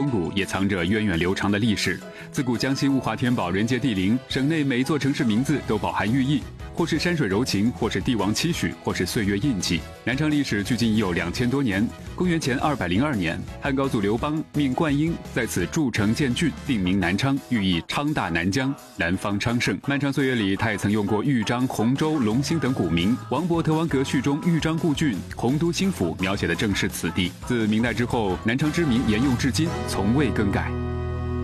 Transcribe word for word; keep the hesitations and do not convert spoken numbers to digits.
风骨也藏着源远流长的历史。自古江西物华天宝，人杰地灵，省内每一座城市名字都饱含寓意，或是山水柔情，或是帝王期许，或是岁月印记。南昌历史距今已有两千多年。公元前二百零二年，汉高祖刘邦命灌婴在此筑城建郡，定名南昌，寓意昌大南疆，南方昌盛。漫长岁月里，他也曾用过豫章、洪州、龙兴等古名。王勃《滕王阁序》中豫章故郡、洪都新府描写的正是此地。自明代之后，南昌之名沿用至今，从未更改。